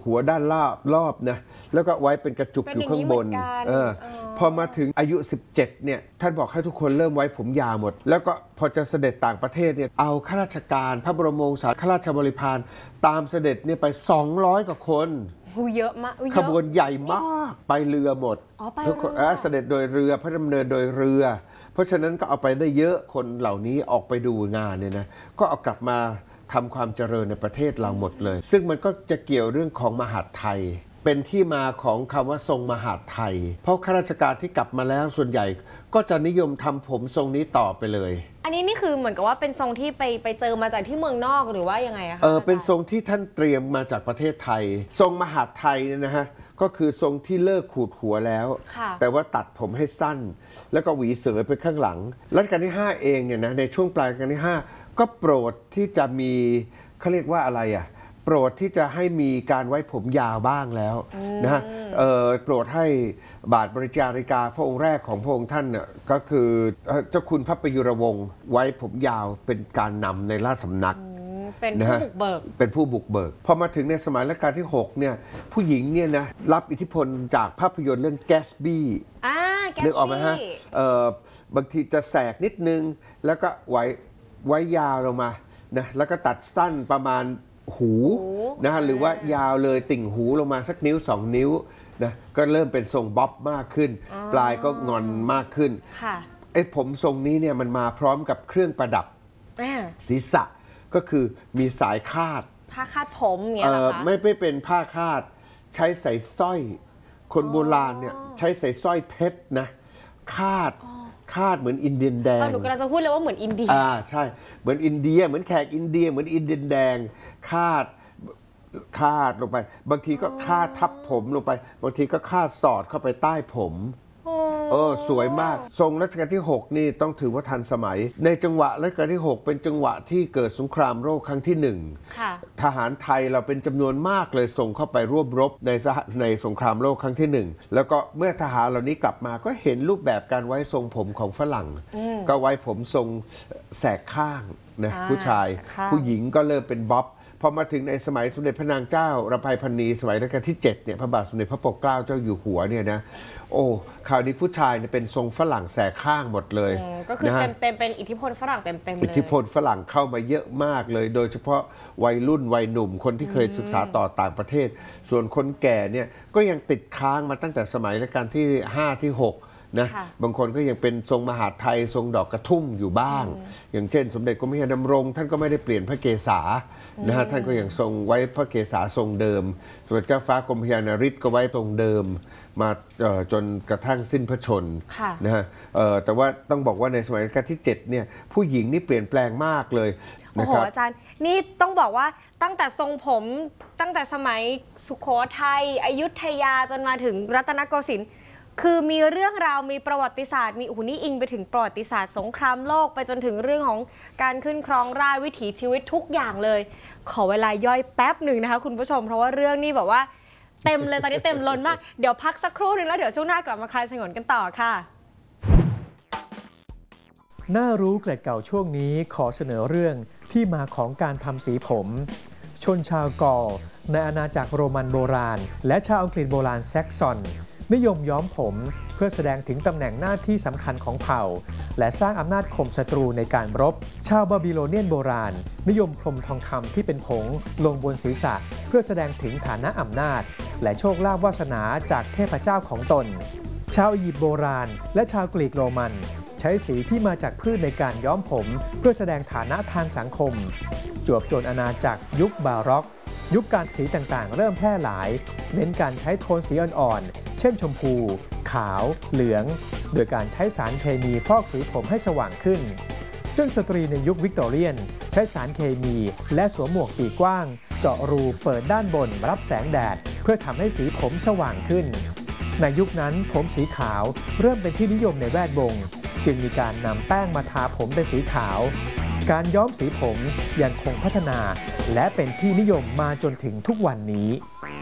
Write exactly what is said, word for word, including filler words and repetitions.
หัวด้านรอบรอบนะแล้วก็ไว้เป็นกระจุกอยู่ข้างบนเออพอมาถึงอายุสิบเจ็ดเนี่ยท่านบอกให้ทุกคนเริ่มไว้ผมยาวหมดแล้วก็พอจะเสด็จต่างประเทศเนี่ยเอาข้าราชการพระบรมวงศาข้าราชบริพารตามเสด็จเนี่ยไปสองร้อยกว่าคนเยอะมากขบวนใหญ่มากไปเรือหมดทุกคนเสด็จโดยเรือพระดำเนินโดยเรือเพราะฉะนั้นก็เอาไปได้เยอะคนเหล่านี้ออกไปดูงานเนี่ยนะก็เอากลับมาทำความเจริญในประเทศเราหมดเลยซึ่งมันก็จะเกี่ยวเรื่องของมหาดไทยเป็นที่มาของคำว่าทรงมหาดไทยเพราะข้าราชการที่กลับมาแล้วส่วนใหญ่ก็จะนิยมทำผมทรงนี้ต่อไปเลยอันนี้นี่คือเหมือนกับว่าเป็นทรงที่ไปไปเจอมาจากที่เมืองนอกหรือว่ายังไงอะคะเออเป็นทรงที่ท่านเตรียมมาจากประเทศไทยทรงมหาดไทยเนี่ยนะฮะก็คือทรงที่เลิกขูดหัวแล้วแต่ว่าตัดผมให้สั้นแล้วก็หวีเสยไปข้างหลังรัชกาลที่ห้าเองเนี่ยนะในช่วงปลายรัชกาลที่ห้าก็โปรดที่จะมีเขาเรียกว่าอะไรอ่ะโปรดที่จะให้มีการไว้ผมยาวบ้างแล้วนะฮะโปรดให้บาทบริจาริกาพระองค์แรกของพระองค์ท่านเนี่ยก็คือเจ้าคุณพระประยุรวงศ์ไว้ผมยาวเป็นการนำในราชสำนักเป็นผู้บุกเบิกเป็นผู้บุกเบิกพอมาถึงในสมัยรัชกาลที่หกเนี่ยผู้หญิงเนี่ยนะรับอิทธิพลจากภาพยนตร์เรื่องแกสบี้นึกออกไหมฮะบางทีจะแสกนิดนึงแล้วก็ไว้ไว้ยาวลงมานะแล้วก็ตัดสั้นประมาณหูนะฮะหรือว่ายาวเลยติ่งหูลงมาสักนิ้วสองนิ้วนะก็เริ่มเป็นทรงบ๊อบมากขึ้นปลายก็งอนมากขึ้นไอ้ผมทรงนี้เนี่ยมันมาพร้อมกับเครื่องประดับศีรษะก็คือมีสายคาดผ้าคาดผมเงี้ยเหรอคะไม่ไม่เป็นผ้าคาดใช้ใส่สร้อยคนโบราณเนี่ยใช้ใส่สร้อยเพชรนะคาดคาดเหมือนอินเดียนแดงหนูกำลังจะพูดเลยว่าเหมือนอินเดียอ่าใช่เหมือนอินเดียเหมือนแขกอินเดียเหมือนอินเดียนแดงคาดคาดลงไปบางทีก็คาดทับผมลงไปบางทีก็คาดสอดเข้าไปใต้ผมเออสวยมากทรงรัชกาลที่หกนี่ต้องถือว่าทันสมัยในจังหวะรัชกาลที่หกเป็นจังหวะที่เกิดสงครามโลกครั้งที่หนึ่งทหารไทยเราเป็นจำนวนมากเลยส่งเข้าไปร่วมรบในในสงครามโลกครั้งที่หนึ่งแล้วก็เมื่อทหารเหล่านี้กลับมาก็เห็นรูปแบบการไว้ทรงผมของฝรั่งก็ไว้ผมทรงแสกข้างนะผู้ชายผู้หญิงก็เริ่มเป็นบ๊อบพอมาถึงในสมัยสมเด็จพระนางเจ้ารำไพพรรณีสมัยรัชกาลที่เจ็ดเนี่ยพระบาทสมเด็จพระปกเกล้าเจ้าอยู่หัวเนี่ยนะโอ้คราวนี้ผู้ชายเนี่ยเป็นทรงฝรั่งแสกข้างหมดเลยก็คือเต็มเต็มเป็นอิทธิพลฝรั่งเต็มเต็มเลยอิทธิพลฝรั่งเข้ามาเยอะมากเลยโดยเฉพาะวัยรุ่นวัยหนุ่มคนที่เคยศึกษาต่อต่างประเทศส่วนคนแก่เนี่ยก็ยังติดค้างมาตั้งแต่สมัยรัชกาลที่ห้าที่หกนะบางคนก็ยังเป็นทรงมหาดไทยทรงดอกกระทุ่มอยู่บ้างอย่างเช่นสมเด็จกรมพระยาดำรงท่านก็ไม่ได้เปลี่ยนพระเกศานะฮะท่านก็ยังทรงไว้พระเกศาทรงเดิมสมเด็จเจ้าฟ้ากรมพระยานริศก็ไว้ทรงเดิมมาจนกระทั่งสิ้นพระชนนะฮะแต่ว่าต้องบอกว่าในสมัยรัชกาลที่เจ็ดเนี่ยผู้หญิงนี่เปลี่ยนแปลงมากเลยนะครับโอ้โหอาจารย์นี่ต้องบอกว่าตั้งแต่ทรงผมตั้งแต่สมัยสุโขทัยอยุธยาจนมาถึงรัตนโกสินทร์คือมีเรื่องราวมีประวัติศาสตร์มีโอ้โหนี่อิงไปถึงประวัติศาสตร์สงครามโลกไปจนถึงเรื่องของการขึ้นครองราชวิถีชีวิตทุกอย่างเลยขอเวลาย่อยแป๊บหนึ่งนะคะคุณผู้ชมเพราะว่าเรื่องนี้แบบว่าเต็มเลยตอนนี้เต็มล้นมากเดี๋ยวพักสักครู่หนึ่งแล้วเดี๋ยวช่วงหน้ากลับมาคลายสงวนกันต่อค่ะน่ารู้เกล็ดเก่าช่วงนี้ขอเสนอเรื่องที่มาของการทำสีผมชนชาวกอลในอาณาจักรโรมันโบราณและชาวอังกฤษโบราณแซกซอนนิยมย้อมผมเพื่อแสดงถึงตำแหน่งหน้าที่สำคัญของเผ่าและสร้างอำนาจข่มศัตรูในการรบชาวบาบิโลเนียนโบราณนิยมพรมทองคำที่เป็นผงลงบนศีรษะเพื่อแสดงถึงฐานะอำนาจและโชคลาภวาสนาจากเทพเจ้าของตนชาวอียิปต์โบราณและชาวกรีกโรมันใช้สีที่มาจากพืชในการย้อมผมเพื่อแสดงฐานะทางสังคมจวบจนอาณาจักรยุคบาร็อกยุคการสีต่างๆเริ่มแพร่หลายเน้นการใช้โทนสีอ่อนๆเช่นชมพูขาวเหลืองโดยการใช้สารเคมีฟอกสีผมให้สว่างขึ้นซึ่งสตรีในยุควิกตอเรียนใช้สารเคมีและสวมหมวกปีกกว้างเจาะรูเปิดด้านบนรับแสงแดดเพื่อทำให้สีผมสว่างขึ้นในยุคนั้นผมสีขาวเริ่มเป็นที่นิยมในแวดวงจึงมีการนำแป้งมาทาผมเป็นสีขาวการย้อมสีผมยังคงพัฒนาและเป็นที่นิยมมาจนถึงทุกวันนี้